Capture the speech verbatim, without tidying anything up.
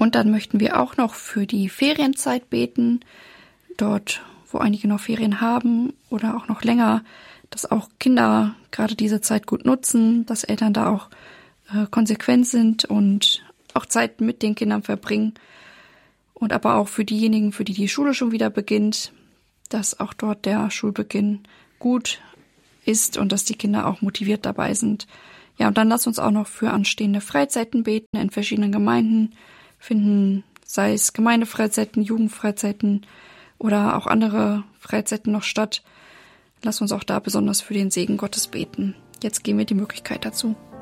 Und dann möchten wir auch noch für die Ferienzeit beten, dort, wo einige noch Ferien haben oder auch noch länger, dass auch Kinder gerade diese Zeit gut nutzen, dass Eltern da auch äh, konsequent sind und auch Zeit mit den Kindern verbringen. Und aber auch für diejenigen, für die die Schule schon wieder beginnt, dass auch dort der Schulbeginn gut ist und dass die Kinder auch motiviert dabei sind. Ja, und dann lass uns auch noch für anstehende Freizeiten beten in verschiedenen Gemeinden, finden, sei es Gemeindefreizeiten, Jugendfreizeiten oder auch andere Freizeiten noch statt. Lass uns auch da besonders für den Segen Gottes beten. Jetzt geben wir die Möglichkeit dazu.